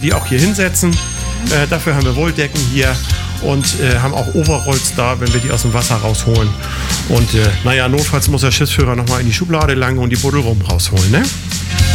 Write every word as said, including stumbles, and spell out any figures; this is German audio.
die auch hier hinsetzen. Äh, dafür haben wir Wolldecken hier und äh, haben auch Overalls da, wenn wir die aus dem Wasser rausholen. Und äh, naja, notfalls muss der Schiffsführer nochmal in die Schublade langen und die Buddelrum rausholen, ne?